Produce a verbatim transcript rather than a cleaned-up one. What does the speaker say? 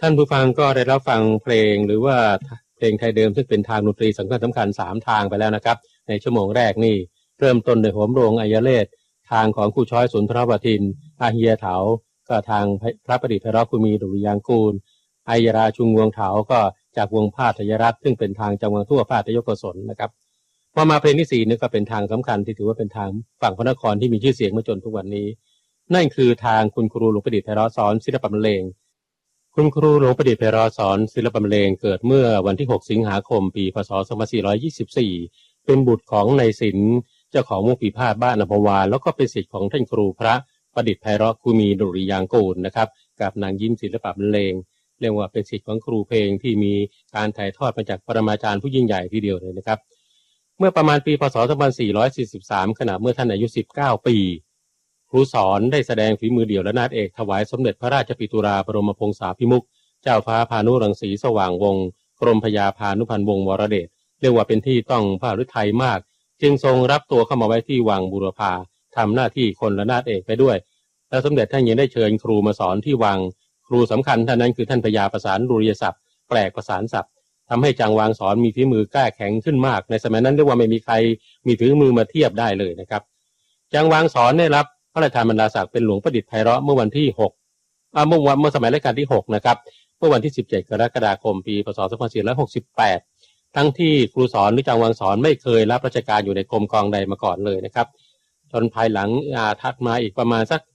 ท่านผู้ฟังก็ได้รับฟังเพลงหรือว่าเพลงไทยเดิมซึ่งเป็นทางดนตรีสำคัญสำคัญสามทางไปแล้วนะครับในชั่วโมงแรกนี่เริ่มต้นโดยโหมโรงอัยเลศทางของครูช้อยสุนทรวทินอาเฮียเถาก็ทางพระประดิษฐ์ไพเราะคุมีดุริยางกูลอัยราชุงวงเถาก็จากวงพาทยรัตน์ซึ่งเป็นทางจังหวัดทั่วพาทยกศลนะครับพอมาเพลงที่สี่นี่ก็เป็นทางสำคัญที่ถือว่าเป็นทางฝั่งพระนครที่มีชื่อเสียงมาจนทุกวันนี้นั่นคือทางคุณครูหลวงประดิษฐ์ไพเราะสอนศิลปบรรเลงคุณครูหลวงประดิษฐ์ไพเราะสอนศิลปบรรเลงเกิดเมื่อวันที่หกสิงหาคมปีพ.ศ. สองพันสี่ร้อยยี่สิบสี่เป็นบุตรของนายศิลป์เจ้าของวงปีพาทย์บ้านอัมพวาแล้วก็เป็นศิษย์ของท่านครูพระประดิษฐ์ไพเราะคุมีดุริยางกูลนะครับกับนางยิ้มศิลปบรรเลงเรียกว่าเป็นศิษย์ของครูเพลงที่มีการถ่ายทอดมาจากปรมาจารย์ผู้ยิ่งใหญ่ทีเดียวเลยนะครับเมื่อประมาณปีพ.ศ. สองพันสี่ร้อยสี่สิบสามขณะเมื่อท่านอายุสิบเก้าปีครูสอนได้แสดงฝีมือเดี่ยวและนาฏเอกถวายสมเด็จพระราชปิตุราบรมพงศาภิมุขเจ้าฟ้าพานุรังสีสว่างวงศ์กรมพยาพานุพันธ์วงศ์วรเดชเรียกว่าเป็นที่ต้องพระฤทัยมากจึงทรงรับตัวเข้ามาไว้ที่วังบูรพาทำหน้าที่คนละนาฏเอกไปด้วยและสมเด็จท่านยังได้เชิญครูมาสอนที่วังครูสำคัญท่านนั้นคือท่านพยาประสานดุริยศัพท์แปลกประสานศัพท์ทำให้จางวางสอนมีฝีมือกล้าแข็งขึ้นมากในสมัยนั้นเรียกว่าไม่มีใครมีฝีมือมาเทียบได้เลยนะครับจางวางสอนได้รับพระราชทานบรรดาศักดิ์เป็นหลวงประดิษฐ์ไพเราะเมื่อวันที่หกอ่าเมื่อวันเมื่อสมัยรัชกาลที่หกนะครับเมื่อวันที่สิบเจ็ดกรกฎาคมปีพ.ศ. สองพันสี่ร้อยหกสิบแปดทั้งที่ครูสอนหรือจางวางสอนไม่เคยรับราชการอยู่ในกรมกองใดมาก่อนเลยนะครับจนภายหลังอ่าถัดมาอีกประมาณสัก